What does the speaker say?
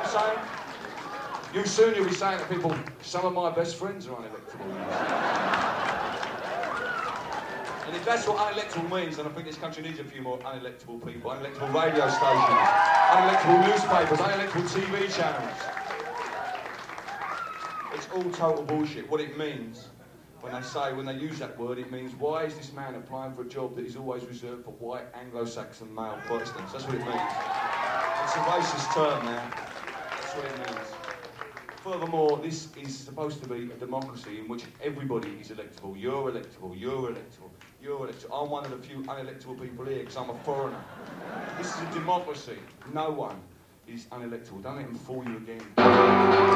I'm saying? You'll be saying to people, some of my best friends are unelectable. And if that's what unelectable means, then I think this country needs a few more unelectable people. Unelectable radio stations, unelectable newspapers, unelectable TV channels. It's all total bullshit. What it means, when they use that word, it means, why is this man applying for a job that is always reserved for white Anglo-Saxon male Protestants? That's what it means. It's a racist term now. That's what it means. Furthermore, this is supposed to be a democracy in which everybody is electable. You're electable, you're electable, you're electable. I'm one of the few unelectable people here because I'm a foreigner. This is a democracy. No one is unelectable. Don't let them fool you again.